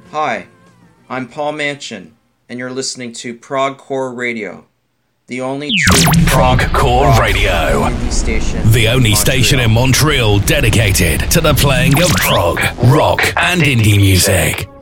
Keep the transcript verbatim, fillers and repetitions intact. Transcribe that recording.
Hi, I'm Paul Manchin, and you're listening to Progcore Radio, the only true Progcore Radio, station the only station in Montreal dedicated to the playing of prog, rock, and indie music.